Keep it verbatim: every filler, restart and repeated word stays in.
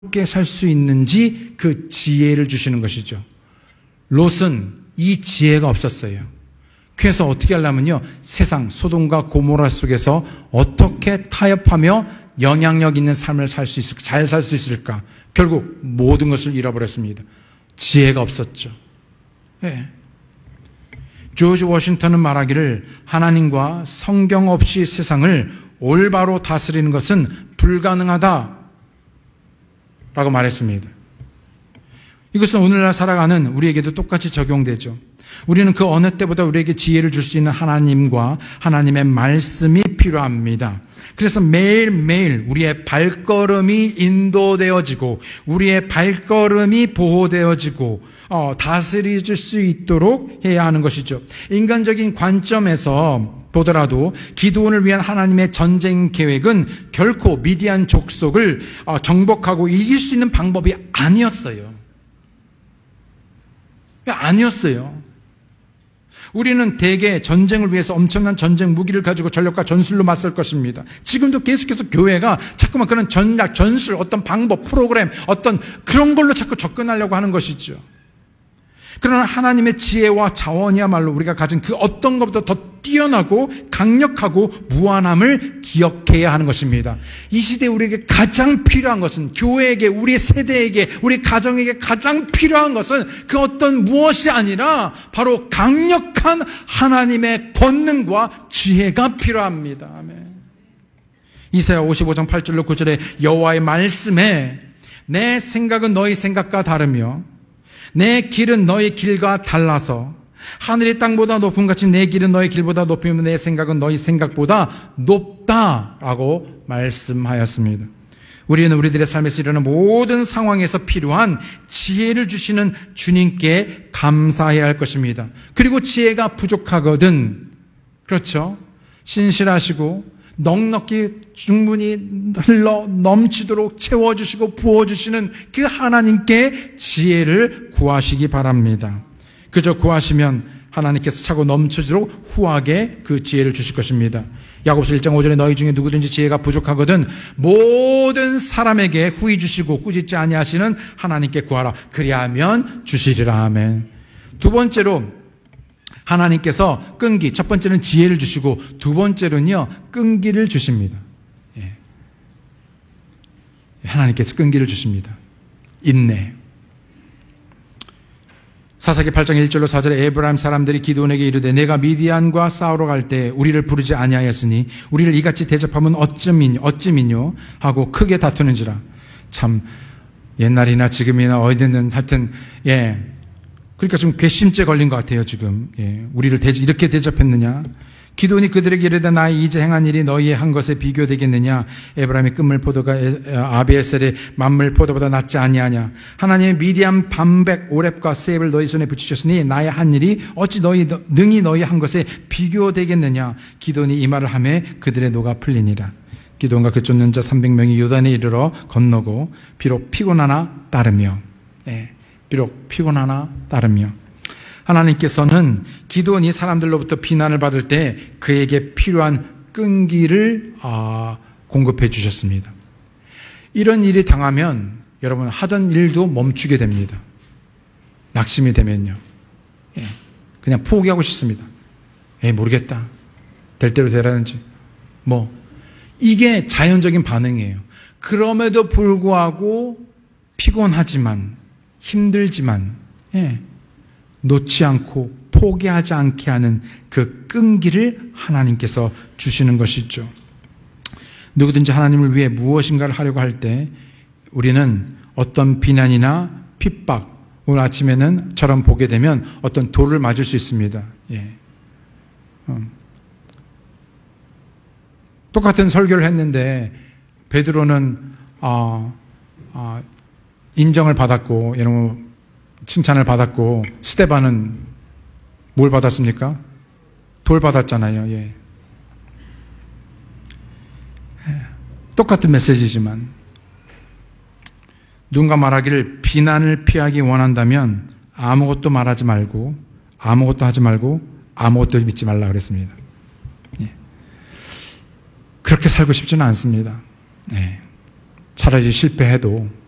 어떻게 살 수 있는지 그 지혜를 주시는 것이죠. 롯은 이 지혜가 없었어요. 그래서 어떻게 하려면요, 세상 소돔과 고모라 속에서 어떻게 타협하며 영향력 있는 삶을 살 수 있을까, 잘 살 수 있을까. 결국 모든 것을 잃어버렸습니다. 지혜가 없었죠. 네. 조지 워싱턴은 말하기를 하나님과 성경 없이 세상을 올바로 다스리는 것은 불가능하다 라고 말했습니다. 이것은 오늘날 살아가는 우리에게도 똑같이 적용되죠. 우리는 그 어느 때보다 우리에게 지혜를 줄 수 있는 하나님과 하나님의 말씀이 필요합니다. 그래서 매일매일 우리의 발걸음이 인도되어지고 우리의 발걸음이 보호되어지고 어, 다스려질 수 있도록 해야 하는 것이죠. 인간적인 관점에서 보더라도 기드온을 위한 하나님의 전쟁 계획은 결코 미디안 족속을 어, 정복하고 이길 수 있는 방법이 아니었어요. 아니었어요. 우리는 대개 전쟁을 위해서 엄청난 전쟁 무기를 가지고 전력과 전술로 맞설 것입니다. 지금도 계속해서 교회가 자꾸만 그런 전략, 전술, 어떤 방법, 프로그램, 어떤 그런 걸로 자꾸 접근하려고 하는 것이죠. 그러나 하나님의 지혜와 자원이야말로 우리가 가진 그 어떤 것보다 더 뛰어나고 강력하고 무한함을 기억해야 하는 것입니다. 이 시대에 우리에게 가장 필요한 것은, 교회에게, 우리 세대에게, 우리 가정에게 가장 필요한 것은 그 어떤 무엇이 아니라 바로 강력한 하나님의 권능과 지혜가 필요합니다. 아멘. 이사야 오십오 장 팔 절로 구 절에 여호와의 말씀에 내 생각은 너희 생각과 다르며 내 길은 너희 길과 달라서 하늘이 땅보다 높음 같이 내 길은 너희 길보다 높으면 내 생각은 너희 생각보다 높다라고 말씀하였습니다. 우리는 우리들의 삶에서 일어나는 모든 상황에서 필요한 지혜를 주시는 주님께 감사해야 할 것입니다. 그리고 지혜가 부족하거든, 그렇죠, 신실하시고 넉넉히 충분히 흘러 넘치도록 채워주시고 부어주시는 그 하나님께 지혜를 구하시기 바랍니다. 그저 구하시면 하나님께서 차고 넘쳐지도록 후하게 그 지혜를 주실 것입니다. 야고보서 일 장 오 절에 너희 중에 누구든지 지혜가 부족하거든 모든 사람에게 후히 주시고 꾸짖지 아니하시는 하나님께 구하라. 그리하면 주시리라. 아멘. 두 번째로 하나님께서 끈기, 첫 번째는 지혜를 주시고 두 번째로는요, 끈기를 주십니다. 예. 하나님께서 끈기를 주십니다. 인내. 사사기 팔 장 일 절로 사 절에 에브라임 사람들이 기드온에게 이르되 내가 미디안과 싸우러 갈 때 우리를 부르지 아니하였으니 우리를 이같이 대접하면 어찌미뇨, 어찌미뇨 하고 크게 다투는지라. 참 옛날이나 지금이나 어디든 하여튼 예. 그러니까 좀 괘씸죄 걸린 것 같아요, 지금. 예, 우리를 대접, 이렇게 대접했느냐? 기드온이 그들에게 이르되 나의 이제 행한 일이 너희의 한 것에 비교되겠느냐? 에브라임의 끝물 포도가 아비에셀의 만물 포도보다 낫지 아니하냐? 하나님의 미디안 반백 오렙과 세입을 너희 손에 붙이셨으니 나의 한 일이 어찌 너희 능히 너희 한 것에 비교되겠느냐? 기드온이 이 말을 하매 그들의 노가 풀리니라. 기드온과 그 쫓는 자 삼백 명이 요단에 이르러 건너고 비록 피곤하나 따르며. 예. 비록 피곤하나 따르며. 하나님께서는 기드온이 사람들로부터 비난을 받을 때 그에게 필요한 끈기를 아, 공급해 주셨습니다. 이런 일이 당하면 여러분 하던 일도 멈추게 됩니다. 낙심이 되면요, 예, 그냥 포기하고 싶습니다. 에 모르겠다, 될 대로 되라는지 뭐, 이게 자연적인 반응이에요. 그럼에도 불구하고 피곤하지만 힘들지만 예, 놓지 않고 포기하지 않게 하는 그 끈기를 하나님께서 주시는 것이죠. 누구든지 하나님을 위해 무엇인가를 하려고 할 때 우리는 어떤 비난이나 핍박, 오늘 아침에는 저런 보게 되면 어떤 돌을 맞을 수 있습니다. 예. 어. 똑같은 설교를 했는데 베드로는 어, 어, 인정을 받았고 여러분 칭찬을 받았고 스데반은 뭘 받았습니까? 돌 받았잖아요. 예. 똑같은 메시지지만 누군가 말하기를 비난을 피하기 원한다면 아무것도 말하지 말고 아무것도 하지 말고 아무것도 믿지 말라 그랬습니다. 예. 그렇게 살고 싶지는 않습니다. 예. 차라리 실패해도